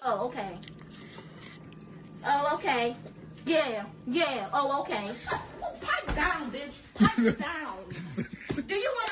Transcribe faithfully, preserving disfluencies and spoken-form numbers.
Oh, okay. Oh, okay. Yeah, yeah. Oh, okay. Shut, oh, pipe down, bitch. Pipe down. Do you want